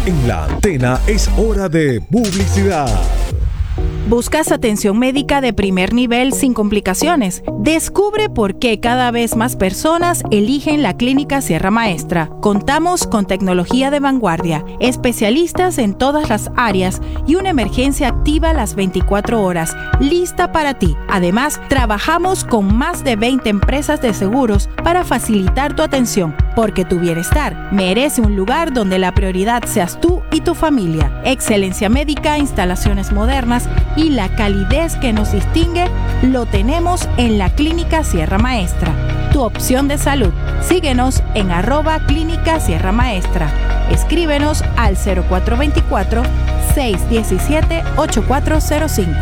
En La Antena es hora de publicidad. ¿Buscas atención médica de primer nivel sin complicaciones? Descubre por qué cada vez más personas eligen la Clínica Sierra Maestra. Contamos con tecnología de vanguardia, especialistas en todas las áreas y una emergencia activa las 24 horas, lista para ti. Además, trabajamos con más de 20 empresas de seguros para facilitar tu atención, porque tu bienestar merece un lugar donde la prioridad seas tú y tu familia. Excelencia médica, instalaciones modernas y la calidez que nos distingue lo tenemos en la Clínica Sierra Maestra, tu opción de salud. Síguenos en @Clínica Sierra Maestra. Escríbenos al 0424-617-8405.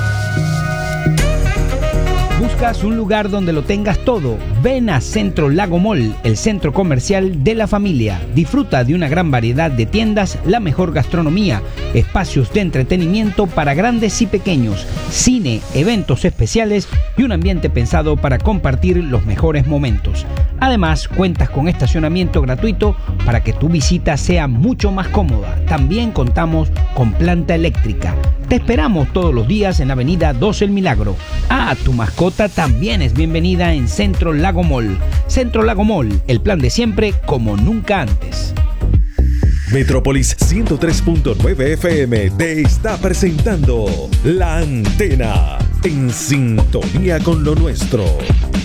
¿Buscas un lugar donde lo tengas todo? Ven a Centro Lago Mall, el centro comercial de la familia. Disfruta de una gran variedad de tiendas, la mejor gastronomía, espacios de entretenimiento para grandes y pequeños, cine, eventos especiales y un ambiente pensado para compartir los mejores momentos. Además, cuentas con estacionamiento gratuito para que tu visita sea mucho más cómoda. También contamos con planta eléctrica. Te esperamos todos los días en la avenida 2 El Milagro. Tu mascota también es bienvenida en Centro Lago Mall. Centro Lago Mall, el plan de siempre como nunca antes. Metrópolis 103.9 FM te está presentando La Antena, en sintonía con lo nuestro.